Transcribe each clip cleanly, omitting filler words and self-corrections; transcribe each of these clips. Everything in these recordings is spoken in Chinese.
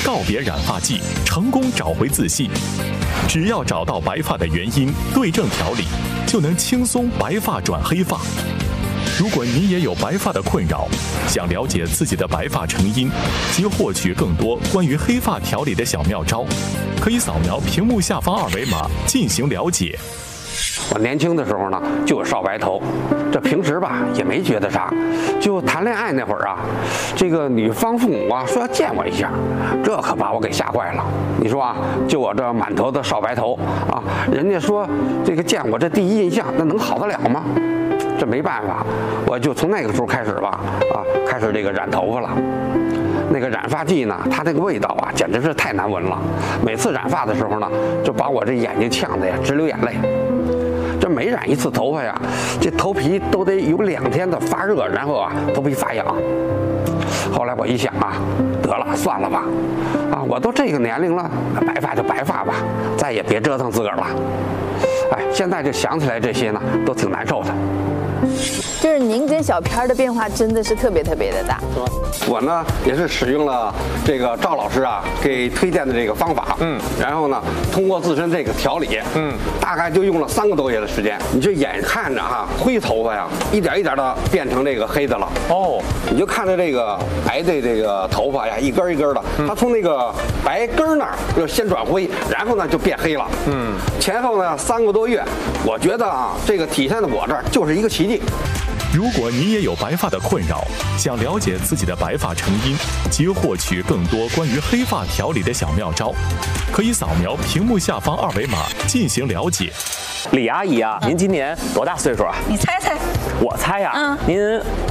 告别染发剂，成功找回自信。只要找到白发的原因，对症调理，就能轻松白发转黑发。如果你也有白发的困扰，想了解自己的白发成因及获取更多关于黑发调理的小妙招，可以扫描屏幕下方2维码进行了解。 我年轻的时候呢，就有少白头，这平时吧也没觉得啥，就谈恋爱那会儿啊，这个女方父母啊说要见我一下，这可把我给吓坏了。你说啊，就我这满头的少白头啊，人家说这个见我这第一印象，那能好得了吗？这没办法，我就从那个时候开始吧，开始这个染头发了。那个染发剂呢，它那个味道啊，简直是太难闻了。每次染发的时候呢，就把我这眼睛呛得呀直流眼泪。这每染一次头发呀，这头皮都得有2天的发热，然后啊头皮发痒。后来我一想啊，得了，算了吧，我都这个年龄了，白发就白发吧，再也别折腾自个儿了。哎，现在就想起来这些呢，都挺难受的。 就是您跟小片的变化真的是特别特别的大。 我呢也是使用了这个赵老师啊给推荐的这个方法，然后呢通过自身这个调理，大概就用了3个多月的时间。你就眼看着哈灰头发呀一点一点的变成这个黑的了。哦，你就看着这个白的这个头发呀一根一根的，它从那个白根那儿就先转灰，然后呢就变黑了。前后呢3个多月，我觉得啊这个体现在我这儿就是一个奇迹。 如果你也有白发的困扰，想了解自己的白发成因及获取更多关于黑发调理的小妙招，可以扫描屏幕下方2维码进行了解。 李阿姨啊，您今年多大岁数啊？ 你猜猜。 我猜呀，您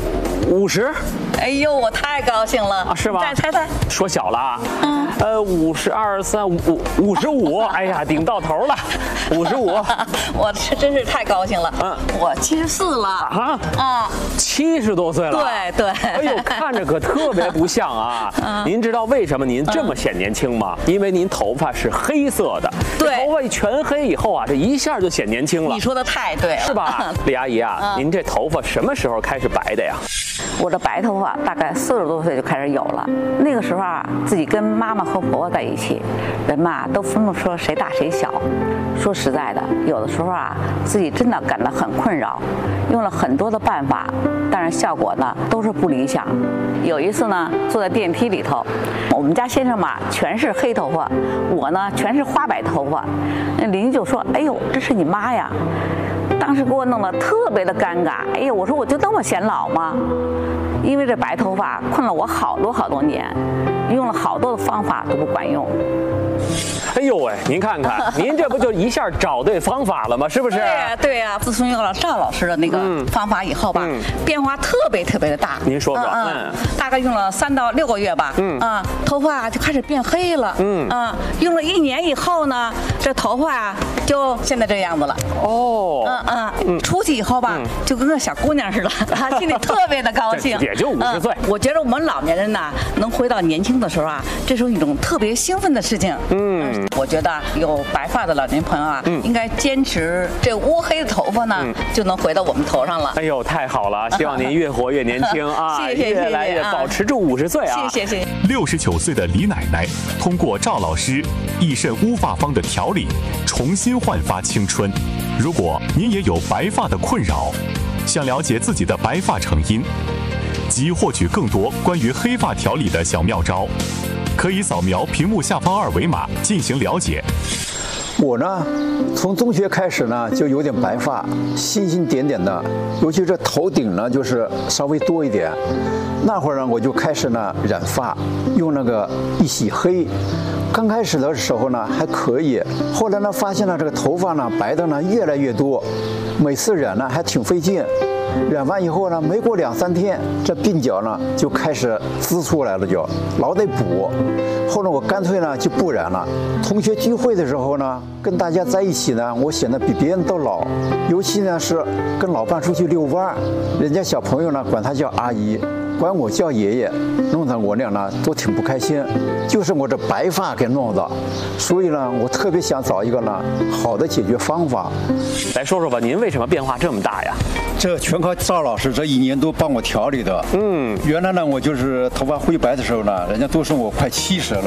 50。 哎呦，我太高兴了啊！是吗？ 再猜猜。 说小了啊。52、3、55，哎呀，顶到头了，55。 我真是太高兴了。我74了。 70多岁了。 对对。 哎呦，看着可特别不像啊。您知道为什么您这么显年轻吗？因为您头发是黑色的。对。头发一全黑以后啊，这一下就显年轻了。 你说的太对了。 是吧？李阿姨啊，您这头发什么时候开始白的呀？ 我这白头发大概40多岁就开始有了。那个时候啊，自己跟妈妈和婆婆在一起，人嘛都分不出谁大谁小。说实在的，有的时候啊，自己真的感到很困扰，用了很多的办法，但是效果呢都是不理想。有一次呢，坐在电梯里头，我们家先生嘛全是黑头发，我呢全是花白头发。那邻居就说：“哎呦，这是你妈呀！”当时给我弄得特别的尴尬。哎呦，我说我就那么显老吗？因为这白头发困了我好多年，用了好多的方法都不管用。 哎呦喂，您看看，您这不就一下找对方法了吗？是不是？ 对呀，对呀。自从用了赵老师的那个方法以后吧，变化特别的大。 您说说。 大概用了3到6个月吧。头发就开始变黑了。用了1年以后呢，这头发啊就现在这样子了。哦。出去以后吧，就跟个小姑娘似的，心里特别的高兴。 也就50岁。 我觉得我们老年人呐，能回到年轻的时候啊，这是一种特别兴奋的事情。我觉得有白发的老年朋友啊，应该坚持这乌黑的头发呢，就能回到我们头上了。 哎呦，太好了！希望您越活越年轻啊， 谢谢， 越来越保持住50岁啊！ 谢谢。 69岁的李奶奶通过赵老师益肾乌发方的调理，重新焕发青春。如果您也有白发的困扰，想了解自己的白发成因及获取更多关于黑发调理的小妙招，可以扫描屏幕下方2维码进行了解。 我呢，从中学开始呢，就有点白发，星星点点的，尤其这头顶呢，就是稍微多一点。那会儿呢，我就开始呢染发，用那个一洗黑。刚开始的时候呢还可以，后来呢发现了这个头发呢白的呢越来越多，每次染呢还挺费劲。染完以后呢，没过2、3天，这鬓角呢就开始滋出来了，就老得补。后来我干脆呢就不染了。同学聚会的时候呢，跟大家在一起呢，我显得比别人都老。尤其呢是跟老伴出去遛弯，人家小朋友呢管他叫阿姨，管我叫爷爷，弄得我俩呢都挺不开心。就是我这白发给弄的，所以呢，我特别想找一个呢好的解决方法。 来说说吧，您为什么变化这么大呀？ 这全靠赵老师这1年多帮我调理的。原来呢，我就是头发灰白的时候呢，人家都说我快70了。